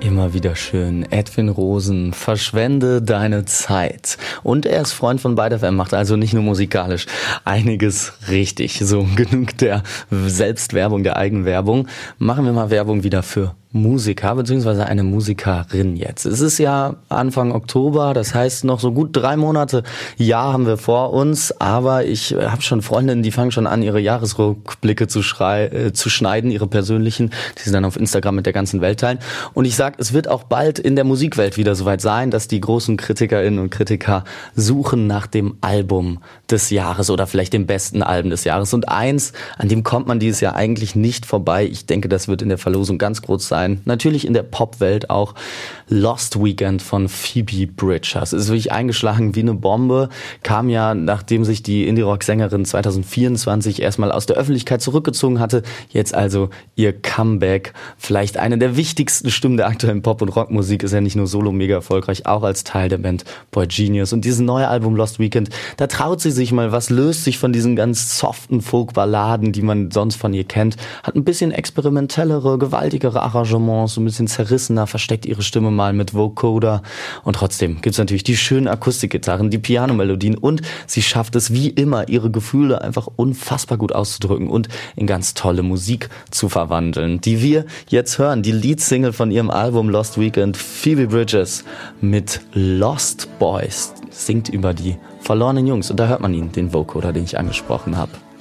Immer wieder schön. Edwin Rosen, verschwende deine Zeit. Und er ist Freund von Byte FM, macht also nicht nur musikalisch einiges richtig. So, genug der Selbstwerbung, der Eigenwerbung. Machen wir mal Werbung wieder für Musiker, beziehungsweise eine Musikerin jetzt. Es ist ja Anfang Oktober, das heißt noch so gut 3 Monate Jahr haben wir vor uns, aber ich habe schon Freundinnen, die fangen schon an, ihre Jahresrückblicke zu schneiden, ihre persönlichen, die sie dann auf Instagram mit der ganzen Welt teilen. Und ich sag, es wird auch bald in der Musikwelt wieder soweit sein, dass die großen KritikerInnen und Kritiker suchen nach dem Album des Jahres oder vielleicht dem besten Album des Jahres. Und eins, an dem kommt man dieses Jahr eigentlich nicht vorbei. Ich denke, das wird in der Verlosung ganz groß sein. Natürlich in der Popwelt auch Lost Weekend von Phoebe Bridgers. Es ist wirklich eingeschlagen wie eine Bombe. Kam ja, nachdem sich die Indie-Rock-Sängerin 2024 erstmal aus der Öffentlichkeit zurückgezogen hatte. Jetzt also ihr Comeback. Vielleicht eine der wichtigsten Stimmen der aktuellen Pop- und Rockmusik. Ist ja nicht nur solo mega erfolgreich, auch als Teil der Band Boy Genius. Und dieses neue Album Lost Weekend, da traut sie sich mal was, löst sich von diesen ganz soften Folk-Balladen, die man sonst von ihr kennt. Hat ein bisschen experimentellere, gewaltigere Arrangements, so ein bisschen zerrissener, versteckt ihre Stimme mal mit Vocoder. Und trotzdem gibt's natürlich die schönen Akustikgitarren, die Pianomelodien und sie schafft es wie immer, ihre Gefühle einfach unfassbar gut auszudrücken und in ganz tolle Musik zu verwandeln, die wir jetzt hören. Die Leadsingle von ihrem Album Lost Weekend, Phoebe Bridgers mit Lost Boys, singt über die verlorenen Jungs und da hört man ihn, den Vocoder, den ich angesprochen habe.